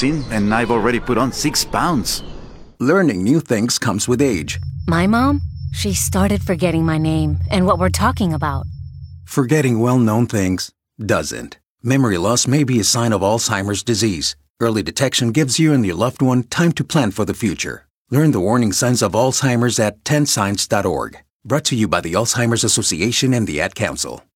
medicine, and I've already put on 6 pounds. Learning new things comes with age. My mom? She started forgetting my name and what we're talking about. Forgetting well-known things doesn't. Memory loss may be a sign of Alzheimer's disease. Early detection gives you and your loved one time to plan for the future. Learn the warning signs of Alzheimer's at 10signs.org. Brought to you by the Alzheimer's Association and the Ad Council.